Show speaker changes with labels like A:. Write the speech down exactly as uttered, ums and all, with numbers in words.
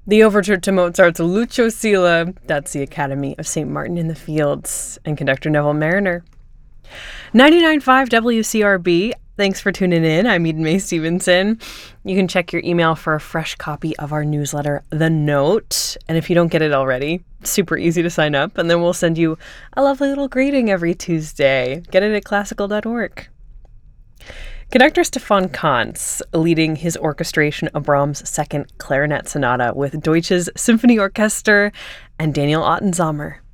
A: The overture to Mozart's Lucio Silla, that's the Academy of Saint Martin in the Fields, and conductor Neville Mariner. ninety-nine point five W C R B, thanks for tuning in. I'm Eden Mae Stevenson. You can check your email for a fresh copy of our newsletter, The Note. And if you don't get it already, super easy to sign up, and then we'll send you a lovely little greeting every Tuesday. Get it at classical dot org. Conductor Stefan Kantz leading his orchestration of Brahms' Second Clarinet Sonata with Deutsches Symphony Orchester and Daniel Ottensamer.